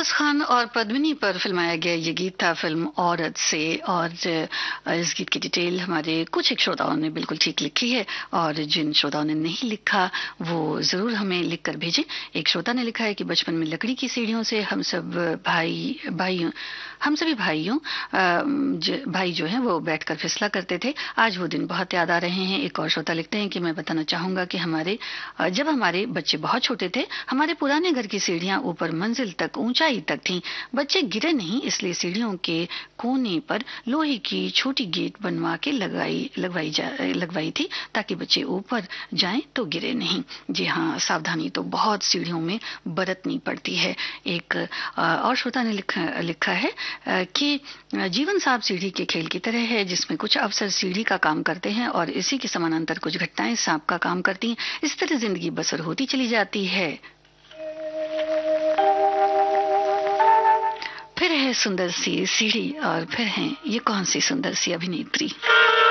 फवाज खान और पद्मिनी पर फिल्माया गया ये गीत था फिल्म औरत से। और इस गीत की डिटेल हमारे कुछ एक श्रोताओं ने बिल्कुल ठीक लिखी है, और जिन श्रोताओं ने नहीं लिखा वो जरूर हमें लिख कर भेजें। एक श्रोता ने लिखा है कि बचपन में लकड़ी की सीढ़ियों से हम सब भाई हम सभी भाई जो हैं वो बैठकर फिसला करते थे। आज वो दिन बहुत याद आ रहे हैं। एक और श्रोता लिखते हैं कि मैं बताना चाहूंगा कि जब हमारे बच्चे बहुत छोटे थे, हमारे पुराने घर की सीढ़ियां ऊपर मंजिल तक ऊंचाई तक थीं। बच्चे गिरे नहीं, इसलिए सीढ़ियों के कोने पर लोहे की छोटी गेट बनवा के लगवाई थी, ताकि बच्चे ऊपर जाएं तो गिरे नहीं। जी हाँ, सावधानी तो बहुत सीढ़ियों में बरतनी पड़ती है। एक और श्रोता ने लिखा है कि जीवन सांप सीढ़ी के खेल की तरह है, जिसमें कुछ अफसर सीढ़ी का काम करते हैं और इसी के समानांतर कुछ घटनाएं सांप का काम करती हैं। इस तरह जिंदगी बसर होती चली जाती है। फिर है सुंदर सी सीढ़ी, और फिर है ये कौन सी सुंदर सी अभिनेत्री।